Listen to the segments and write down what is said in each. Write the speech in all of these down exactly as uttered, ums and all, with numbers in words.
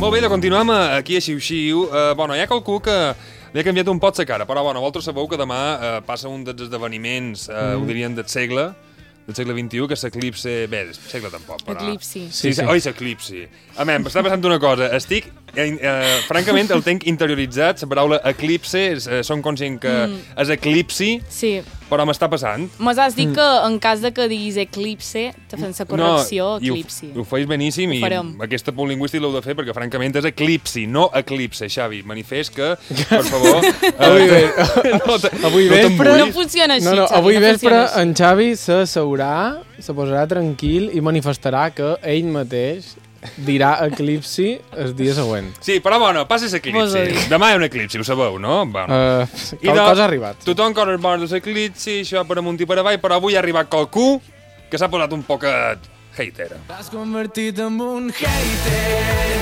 Molt bé, de continuem aquí a Xiu-Xiu. Uh, bueno, hi ha qualcú que li ha canviat un pot la cara, però bueno, vosaltres sabeu que demà uh, passa un dels esdeveniments, uh, mm. ho dirien del segle, del segle vint-i-u, que s'eclipse... Bé, segle tampoc, però... Eclipsi. Sí, sí. Oi, s'eclipsi. A mi, m'està passant una cosa. Estic, eh, eh, francament, el tenc interioritzat. La paraula eclipse, eh, som conscient que mm. és eclipsi, sí. però m'està passant. Mos has dit mm. que en cas de que diguis eclipse, te fem la correcció, no, eclipsi. Ho, ho feis beníssim i aquesta punt lingüístic l'heu de fer perquè, francament, és eclipsi, no eclipse, Xavi. Manifest que, per favor... avui ve, no, avui ve, no però no funciona així, no, no, Xavi. Avui no vespre així. En Xavi s'asseurà, se posarà tranquil i manifestarà que ell mateix dirà eclipsi el dia següent. Sí, però bueno, passi l'eclipsi. Demà hi ha un eclipsi, ho sabeu, no? Bueno. Uh, qual cosa ha arribat. Tothom corre al bord de l'eclipsi, això per amunt i per avall, però avui ha arribat qualcú que s'ha posat un poquet hater. T'has convertit en un hater,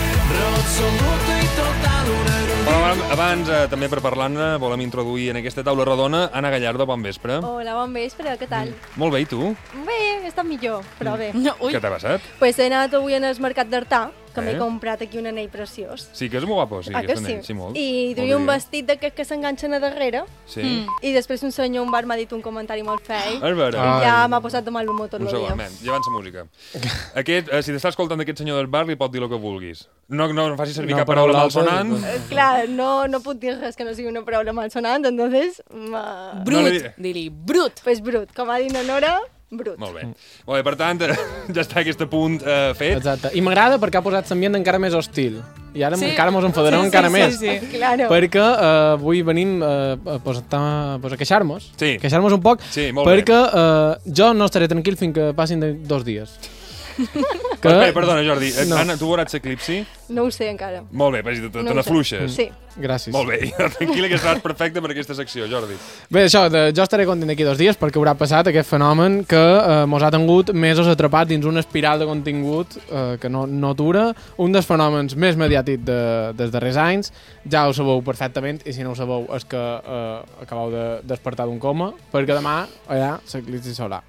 absolut i total, una però abans, eh, també per parlar-ne, volem introduir en aquesta taula rodona Anna Gallardo, bon vespre. Hola, bon vespre, què tal? Molt bé, i tu? Bé, he estat millor, però bé. No, ui. Què t'ha passat? Pues he anat avui al mercat d'Artà, que eh? m'he comprat aquí un anell preciós. Sí, que és molt guapo, sí, ah, aquest sí? anell, sí, molt. I duia un vestit d'aquests que s'enganxen a darrere. Sí. Mm. I després un senyor, un bar, m'ha dit un comentari molt fei. És vera. I ja m'ha posat de mal humor tot el dia. Un segon, men, llevant la música. Aquest, eh, si t'estàs escoltant aquest senyor del bar, li pot dir el que vulguis. No, no facis servir no, cap paraula malsonant. Uh, clar, no, no puc dir res que no sigui una paraula malsonant, entonces... Brut, no li... dir-li, brut. Pues brut, com ha dit na Nora, brut. Molt bé. Molt bé, per tant, ja està aquest punt eh, fet. Exacte. I m'agrada perquè ha posat l'ambient encara més hostil. I ara sí. encara mos enfadarem sí, sí, encara sí, més. Sí, sí. Claro. Perquè uh, avui venim uh, pues, a, pues, a queixar-nos. Sí. Queixar-nos un poc. Sí, molt perquè bé. uh, jo no estaré tranquil fins que passin de dos dies. que... Espera, perdona, Jordi. No. Anna, tu veuràs l'eclipsi? No ho sé encara. Molt bé, te, te, no te n'afluixes. Sí. Gràcies. Molt bé, tranquil·la que estaràs perfecte per aquesta secció, Jordi. Bé, això, de, jo estaré content d'aquí dos dies perquè haurà passat aquest fenomen que eh, mos ha tingut mesos atrapats dins una espiral de contingut eh, que no, no dura. Un dels fenòmens més mediàtics de, dels darrers anys. Ja ho sabeu perfectament i si no ho sabeu és que eh, acabeu de despertar d'un coma perquè demà allà l'eclipsi solar.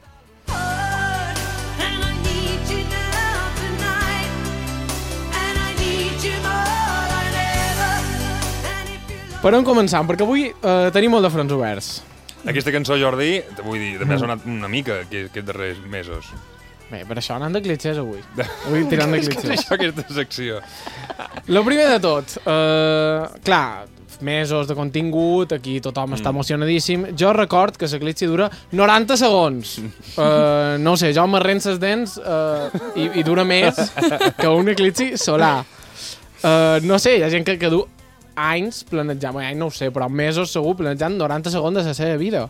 Per on començam? Perquè avui eh, tenim molt de fronts oberts. Aquesta cançó, Jordi, te vull dir, també ha sonat una mica aquests darrers mesos. Bé, per això anant de clitxers avui. Avui tirant de clitxers. És això, aquesta secció. Lo primer de tot, eh, clar, mesos de contingut, aquí tothom mm. està emocionadíssim. Jo record que l'eclipsi dura noranta segons. Uh, no ho sé, jo m'arrenc les dents uh, i, i dura més que un eclipsi solar. Uh, no sé, hi ha gent que, que du anys planejant, bé, no ho sé, però mesos segur planejant noranta segons de la seva vida.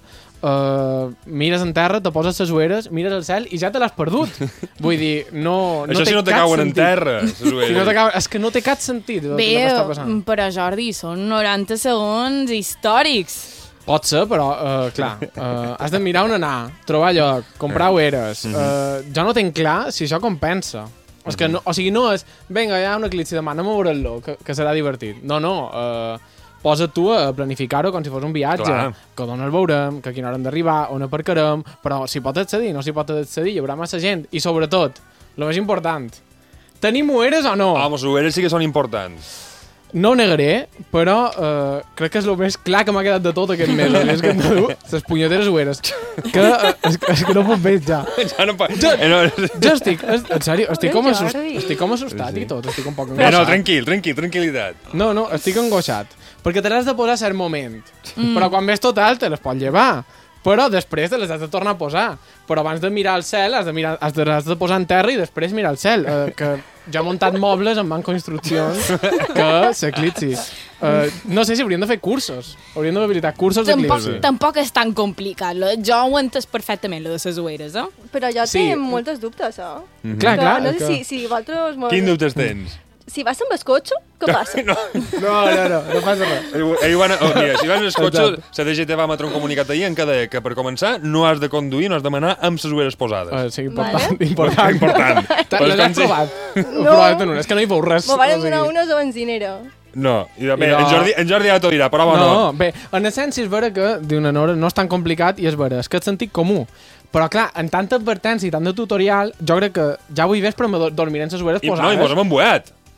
Uh, mires en terra, te poses les ueres, mires al cel i ja te l'has perdut. Vull dir, no, no això té si no te cap cauen sentit. en terra, les ueres. Si no te cauen, és que no té cap sentit el Bé, que m'està passant. però Jordi, són noranta segons històrics. Pot ser, però, uh, clar, uh, has de mirar on anar, trobar lloc, comprar ueres. Uh, jo no tenc clar si això compensa. És que no, o sigui, no és, vinga, hi ha un eclipsi demà, anem a veure-lo, que, que serà divertit. No, no, uh, posa't tu a planificar-ho com si fos un viatge. Clar. Que d'on el veurem, que a quina hora hem d'arribar, on aparcarem, però si pot accedir, no s'hi pot accedir, hi haurà massa gent. I sobretot, el més important, tenim ueres o no? Home, les ueres sí que són importants. No ho negaré, però uh, crec que és el més clar que m'ha quedat de tot aquest mes. És que hem de dur les punyeteres ueres. Que, uh, és, és que no puc més ja. Ja no pot... Jo, eh, no... jo estic, en sèrio, estic com, assust, Jordi. estic com assustat Sí. i tot. Estic un poc Eh, angoixat. no, tranquil, tranquil, tranquil·litat. No, no, estic angoixat. Perquè te l'has de posar a cert moment. Mm. Però quan ves total te les pots llevar. Però després te les has de tornar a posar. Però abans de mirar al cel has de, mirar, has de, has de posar en terra i després mirar al cel. Eh, que ja he muntat mobles en banco instruccions que s'eclipsi. Uh, no sé si hauríem de fer cursos. Hauríem d'habilitar cursos Tampoc, d'eclipsi. tampoc és tan complicat. Lo, jo ho he entès perfectament, lo de les ueres, eh? Però jo Sí. tinc moltes dubtes, eh? Mm-hmm. Clar, clar. No sé que... si, si vosaltres... Molt... Quin dubtes tens? Si vas amb el cotxe, què passa? No, No, no, no, no passa res. Ahir van, oh, mira, si vas en el cotxe, Exacte. la D G T va emetre un comunicat ahir en què deia que per començar no has de conduir, no has de manar amb les ueres posades. Uh, sí, important. Vale. Important. Important. Ta- Però Les com has si- provat. Ho No. provat en una. És que no hi veu res. M'ho van o sigui. donar unes a benzinera. No, i de, bé, I no. en, Jordi, en Jordi ja t'ho dirà, però bueno. No, bé, en essència és vera que, diu una Nora, no és tan complicat i és vera, és que és sentit comú. Però clar, en tanta advertència i tant de tutorial, jo crec que ja avui vespre me do- dormiré en les ueres I, no, posades. i mos hem embuat.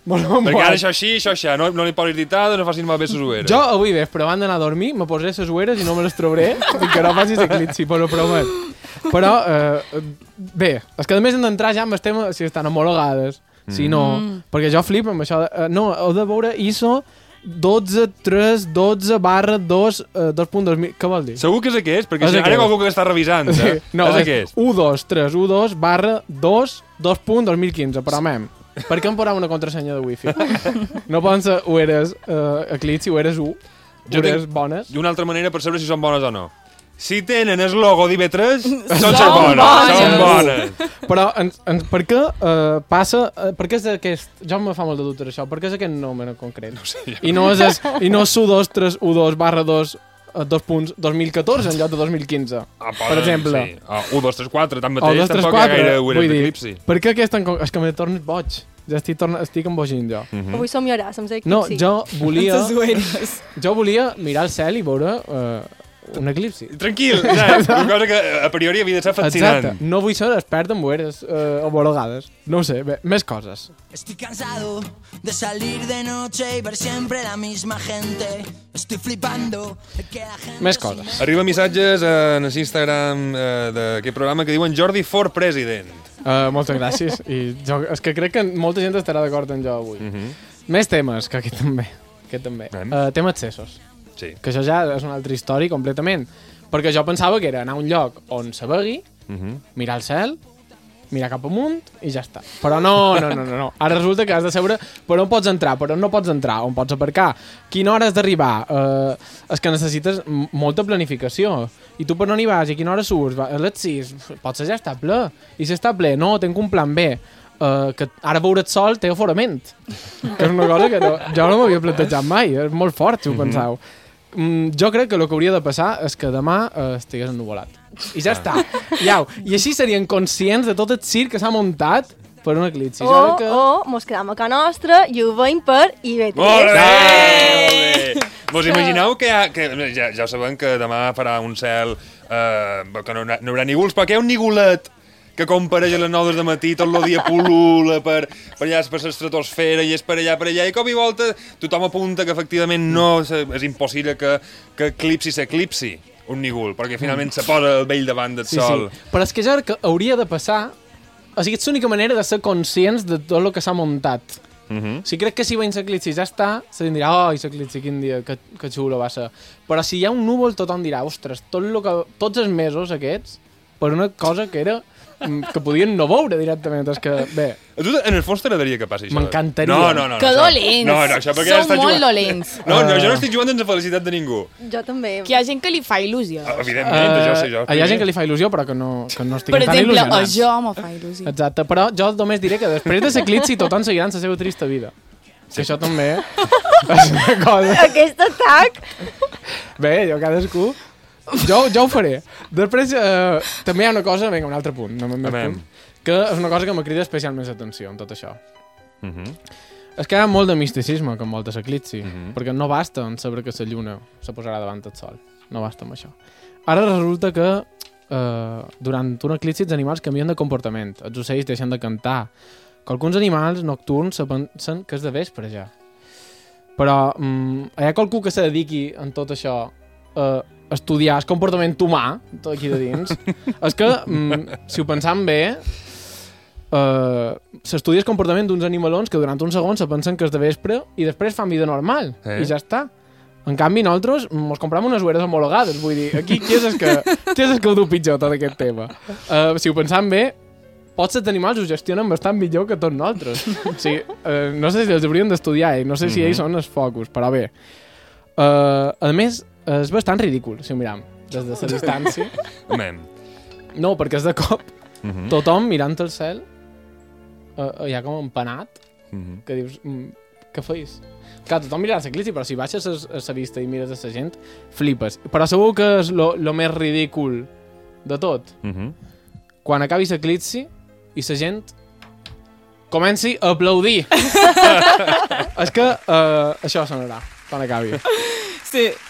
Molt Perquè guai. ara això així, això així, no, no li posis ditada, no facin malbé les ulleres. Jo avui vespre, abans d'anar a dormir, me posaré les ulleres i no me les trobaré, que no facis eclipsi, però ho promet. Però, eh, bé, és que a més hem d'entrar ja amb el tema si estan homologades, si no, Mm. perquè jo flipo amb això. De, eh, no, heu de veure I S O dotze tres dotze barra dos punt dos mil. Què vol dir? Segur que és aquest, perquè És si ara hi aquest. ha qualcú que està revisant. Eh? No, és és aquest. u dos tres u dos barra dos punt dos mil quinze, però mem. Per què em posava una contrasenya de wifi? No poden ser ulleres uh, eclipsi, ulleres u, Jo ulleres tinc- bones. I una altra manera per saber si són bones o no. Si tenen el logo d'I B tres, són Són ser bones. bones. Són bones. Però ens, ens, per què uh, passa... Uh, per què és aquest... Jo me fa molt de dubte això. Per què és aquest nom en concret? No sé, ja. I no és, es, i no és u dos tres u dos barra dos dos punts dos mil catorze en lloc de dos mil quinze. Ah, per exemple. Sí. Ah, un, dos, tres, quatre, O tanmateix, dos, tres, tampoc hi ha quatre. gaire Vull ulleres dir, d'eclipsi. per què aquest... En... con- És que m'he tornat boig. Ja estic, torna... estic embogint jo. Mhm. Avui som lloràs, amb eclipsi. No, jo volia... Les ulleres. Jo volia mirar el cel i veure uh, un eclipsi. Tranquil, saps? Una cosa que a priori havia de ser fascinant. Exacte. No vull ser expert en ulleres uh, homologades. No ho sé, bé, més coses. Estoy cansado de salir de noche y ver siempre la misma gente. Estoy flipando de que la gente... Més coses. Arriba missatges en l'Instagram eh, d'aquest programa que diuen Jordi for President. Uh, moltes gràcies. I jo, és que crec que molta gent estarà d'acord amb jo avui. Mm -hmm. Més temes, que aquest també. Aquest també. Anem. Uh, tema accessos. Sí. Que això ja és una altra història completament. Perquè jo pensava que era anar a un lloc on se vegui, Mm -hmm. mirar el cel, mirar cap amunt i ja està. Però no, no, no, no, no. Ara resulta que has de saber per on pots entrar, per on no pots entrar, on pots aparcar, quina hora has d'arribar. Uh, és que necessites m- molta planificació. I tu per on hi vas i a quina hora surts? Va, a les sis, potser ja està ple. I si està ple, no, tinc un plan B. Uh, que ara veure el sol té aforament. Que és una cosa que no, jo no m'havia plantejat mai. És molt fort, si ho penseu. Mm, jo crec que el que hauria de passar és que demà uh, estigués ennuvolat. I ja està. Iau. I així serien conscients de tot el circ que s'ha muntat per un eclipsi. O, Jo crec que... o mos quedam a casa nostra i ho veiem per I B tres. Molt bé! Molt bé! Vos imagineu que, hi ha, que ja, ja ho sabem que demà farà un cel eh, que no, no hi haurà nígols, però que hi ha un nigolet que compareix a les nou del matí, tot el dia pul·lula per, per allà, per l'estratosfera, i és per allà, per allà, i cop i volta tothom apunta que efectivament no és impossible que, que eclipsi s'eclipsi un nígol, perquè finalment se posa el vell davant del Sí, sol. sí. Però és que jo crec que hauria de passar... O sigui, és l'única manera de ser conscients de tot el que s'ha muntat. Uh -huh. O sigui, crec que si veiem l'eclipsi ja està, se dirà, oh, l'eclipsi, quin dia, que, que xulo va ser. Però si hi ha un núvol, tothom dirà, ostres, tot lo que, tots els mesos aquests, per una cosa que era que podien no veure directament. És que, bé... A tu, en el fons, t'agradaria que passi això? M'encantaria. No, no, no. Que no, dolents. No, no, això perquè Som estàs molt jugant... dolents. No, no, Uh. jo no estic jugant amb la felicitat de ningú. Jo també. Que hi ha gent que li fa il·lusió. Ah, evidentment, uh, jo sé, jo. hi ha gent que li fa il·lusió, però que no, que no estiguin Per tan exemple, a il·lusionats. jo me fa il·lusió. Exacte, però jo només diré que després de l'eclipsi tothom seguirà en la seva trista vida. Sí. Que això també és una cosa... Aquest atac... Bé, jo cadascú... Jo, jo ho faré. Després, eh, també hi ha una cosa... Vinga, un altre punt. No, més Amem. punt, que és una cosa que me crida especialment l'atenció en tot això. Uh -huh. És que hi ha molt de misticisme que envolta l'eclipsi, uh Mhm. -huh. perquè no basta en saber que la lluna se posarà davant del sol. No basta amb això. Ara resulta que eh, durant un eclipsi els animals canvien de comportament. Els ocells deixen de cantar. Que alguns animals nocturns se pensen que és de vespre ja. Però mm, hi ha qualcú que se dediqui en tot això a estudiar el comportament humà, tot aquí de dins. És que, mm, si ho pensam bé, uh, s'estudia el comportament d'uns animalons que durant un segon se pensen que és de vespre i després fan vida normal, Eh? i ja està. En canvi, nosaltres ens comprem unes ulleres homologades, vull dir, aquí qui és el que, qui és el que ho du pitjor, tot aquest tema? Uh, si ho pensam bé, potser els animals ho gestionen bastant millor que tots nosaltres. O sigui, uh, no sé si els haurien d'estudiar, eh? No sé si ells són els focus, però bé. Uh, a més, és bastant ridícul, si ho miram, des de la distància. Amem. No, perquè és de cop Uh -huh. tothom mirant el cel, uh, hi ha com empanat, Uh -huh. que dius, mm, què feis? Clar, tothom mirarà l'eclipsi, però si baixes a la vista i mires a la gent, flipes. Però segur que és lo, lo més ridícul de tot. Uh -huh. Quan acabi l'eclipsi i la gent comenci a aplaudir. És que uh, això sonarà quan acabi. Sí.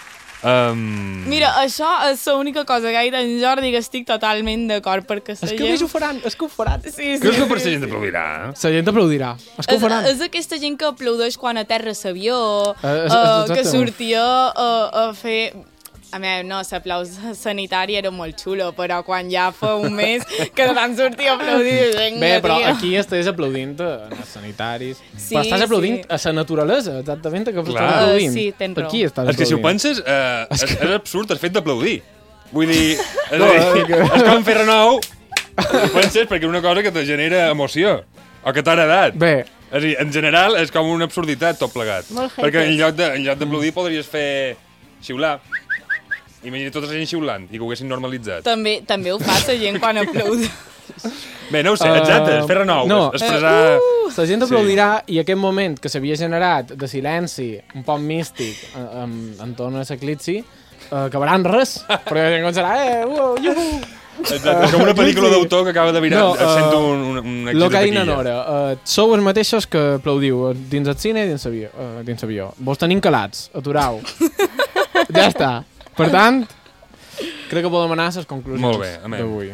Um... Mira, això és l'única cosa que ha dit en Jordi que estic totalment d'acord, perquè la És gent... que ells ho faran, és que ho faran. Sí, sí, Creus que per sí, la gent sí. aplaudirà? La gent aplaudirà. És que ho És, faran. és aquesta gent que aplaudeix quan aterra l'avió, Eh, és- uh, exacte. que sortia a, a fer... A més, no, l'aplaus sanitari era molt xulo, però quan ja fa un mes que tant sortia a aplaudir... Vinga, Bé, però tio. aquí estàs aplaudint a els sanitaris. Sí, però estàs aplaudint sí. a la naturalesa, exactament, que Clar. estàs aplaudint. Uh, sí, tens raó. Aquí estàs És que si ho aplaudint. penses, eh, és, és absurd el fet d'aplaudir. Vull dir, és, No, a dir, és que- és com fer renou, ho penses perquè és una cosa que te genera emoció, o que t'ha agradat. Bé, És a dir, en general és com una absurditat tot plegat. Molt Perquè en haters. lloc de- en lloc d'aplaudir podries fer xiular. Imagina tota la gent xiulant i que ho haguessin normalitzat. També, també ho fa la gent quan aplaudeix. Bé, no ho sé, Uh, exacte, és fer renou, no. és expressar... la gent aplaudirà i aquest moment que s'havia generat de silenci un poc místic en, en, entorn a l'eclipsi uh, acabarà en res, perquè la gent començarà eh, uh, juhu. Exacte, és com una pel·lícula Sí. d'autor que acaba de virar, No, no, uh, sento un, un, un èxit Lo de que ha dit taquilla. na Nora, uh, sou els mateixos que aplaudiu eh, dins el cine i dins l'avió. Uh, dins l'avió. Vos tenim calats, aturau. Ja està. Per tant, crec que podem anar a les conclusions Molt bé, amén. d'avui.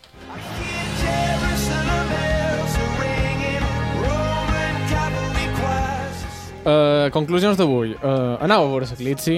Uh, conclusions d'avui. Uh, anau a veure l'eclipsi.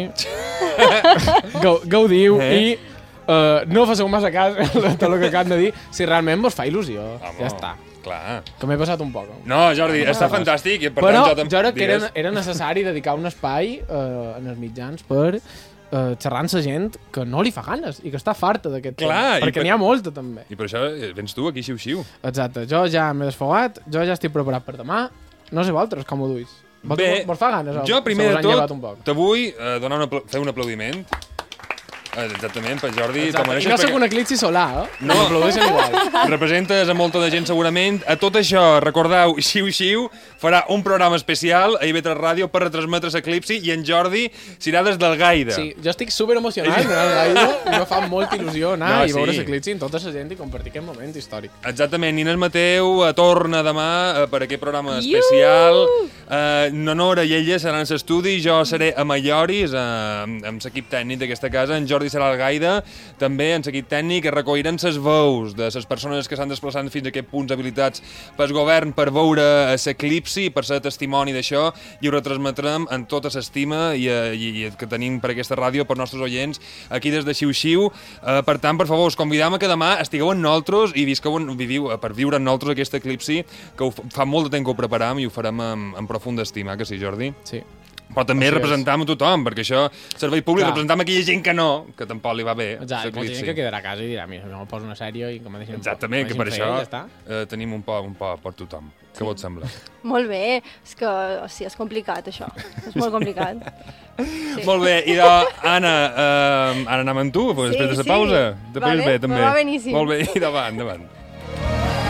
Gau- Gaudiu Eh? i uh, no faceu massa cas de tot el que acabem de dir si realment vos fa il·lusió. Home, Ja està. Clar. Que m'he passat un poc. No, Jordi, està fantàstic. I per Però tant, jo, tam- jo crec que era, digues- era necessari dedicar un espai uh, en els mitjans per uh, xerrar amb la gent que no li fa ganes i que està farta d'aquest Clar, tema. i Perquè per- n'hi ha molta, també. I per això eh, vens tu aquí, xiu-xiu. Exacte. Jo ja m'he desfogat, jo ja estic preparat per demà. No sé vosaltres com ho duis. Bé, Vosaltres vos fa ganes? o jo primer se de us han llevat tot un poc? t'avull eh, donar un apla- fer un aplaudiment. Eh, Exactament, per Jordi. Exacte. te'l I mereixes no soc perquè un eclipsi solar, eh? No. M'aplaudeixen igual. Representes a molta de gent segurament. A tot això, recordeu, Xiu-Xiu farà un programa especial a I V tres Ràdio per retransmetre l'eclipsi i en Jordi s'irà des del Gaida. Sí, jo estic super emocionat d'anar al Gaida i me fa molta il·lusió anar No, i veure sí. l'eclipsi amb tota la gent i compartir aquest moment històric. Exactament, Inés Mateu eh, torna demà eh, per aquest programa Iu! especial. Eh, Nonora i ella seran a l'estudi, jo seré a Malloris, eh, amb amb l'equip tècnic d'aquesta casa, en Jordi serà al Gaida, també en l'equip tècnic, que recolliran les veus de les persones que s'han desplaçat fins a aquests punts habilitats pel govern per veure l'eclipsi, per ser testimoni d'això, i ho retransmetrem en tota l'estima i, eh, i, i que tenim per aquesta ràdio, per nostres oients, aquí des de Xiu-Xiu. Eh, per tant, per favor, us convidam a que demà estigueu amb nosaltres i visqueu, en- viviu, eh, per viure amb nosaltres aquest eclipsi, que ho, fa molt de temps que ho preparam i ho farem amb, amb profunda estima, que sí, Jordi? Sí. Però també Així és. representam a tothom, perquè això, servei públic, Clar. representam aquella gent que no, que tampoc li va bé, Exacte, molta gent l'eclipsi. que quedarà a casa i dirà, mira, jo me poso una sèrie i que me deixin Exactament, me que deixin per fer, això ja està. eh, tenim un po, un po per tothom. Què vos sembla? Molt bé, és que o sigui, és complicat això, és molt complicat. Sí. Molt bé, i de, Anna, eh, ara anem amb tu, Sí, després de la sí. pausa. Te Vale, bé, també. me va beníssim. Molt bé, i davant, davant.